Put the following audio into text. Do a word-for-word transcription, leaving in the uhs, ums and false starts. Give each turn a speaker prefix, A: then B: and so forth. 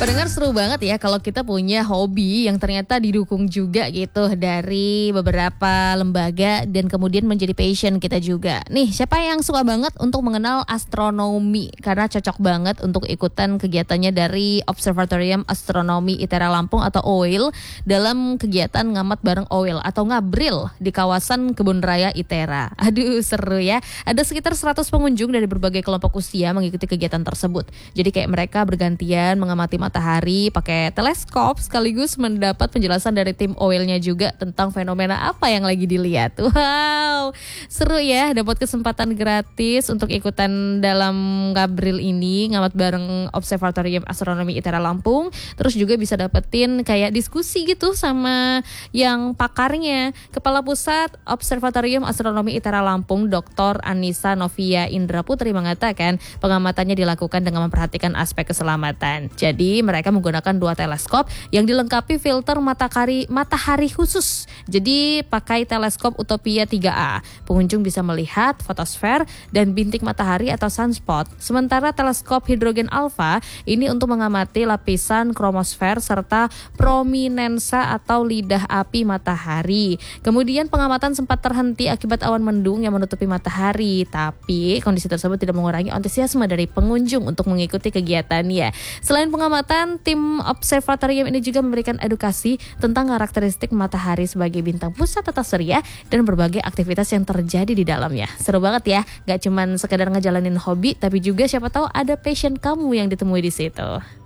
A: Pendengar, seru banget ya kalau kita punya hobi yang ternyata didukung juga gitu dari beberapa lembaga dan kemudian menjadi passion kita juga. Nih, siapa yang suka banget untuk mengenal astronomi? Karena cocok banget untuk ikutan kegiatannya dari Observatorium Astronomi ITERA Lampung atau O I L dalam kegiatan ngamat bareng O I L atau ngabril di kawasan Kebun Raya ITERA. Aduh, seru ya. Ada sekitar seratus pengunjung dari berbagai kelompok usia mengikuti kegiatan tersebut. Jadi kayak mereka bergantian mengamati matahari pakai teleskop sekaligus mendapat penjelasan dari tim O I L-nya juga tentang fenomena apa yang lagi dilihat. Wow, seru ya, dapat kesempatan gratis untuk ikutan dalam ngabril ini, ngamat bareng Observatorium Astronomi ITERA Lampung. Terus juga bisa dapetin kayak diskusi gitu sama yang pakarnya. Kepala Pusat Observatorium Astronomi ITERA Lampung, Doktor Anissa Novia Indra Putri mengatakan pengamatannya dilakukan dengan memperhatikan aspek keselamatan. Jadi mereka menggunakan dua teleskop yang dilengkapi filter matahari matahari khusus. Jadi pakai teleskop Utopia tiga A. Pengunjung bisa melihat fotosfer dan bintik matahari atau sunspot. Sementara teleskop hidrogen alfa ini untuk mengamati lapisan kromosfer serta prominensa atau lidah api matahari. Kemudian pengamatan sempat terhenti akibat awan mendung yang menutupi matahari. Tapi kondisi tersebut tidak mengurangi antusiasme dari pengunjung untuk mengikuti kegiatannya. Selain pengamatan, tim observatorium ini juga memberikan edukasi tentang karakteristik matahari sebagai bintang pusat tata surya dan berbagai aktivitas yang terjadi di dalamnya. Seru banget ya, gak cuman sekedar ngejalanin hobi, tapi juga siapa tahu ada passion kamu yang ditemui di situ.